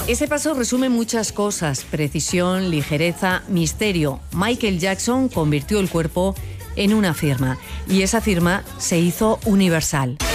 Ese paso resume muchas cosas: precisión, ligereza, misterio. Michael Jackson convirtió el cuerpo en una firma y esa firma se hizo universal.